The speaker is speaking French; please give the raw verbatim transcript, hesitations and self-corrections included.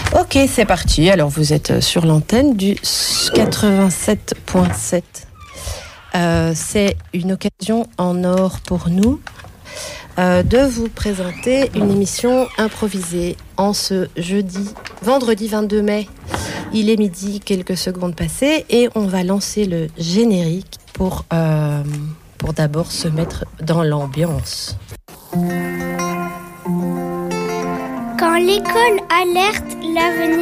Ok, c'est parti. Alors, vous êtes sur l'antenne du quatre-vingt-sept point sept. Euh, c'est une occasion en or pour nous euh, de vous présenter une émission improvisée en ce jeudi, vendredi vingt-deux mai. Il est midi, quelques secondes passées, et on va lancer le générique pour, euh, pour d'abord se mettre dans l'ambiance. Quand l'école alerte l'avenir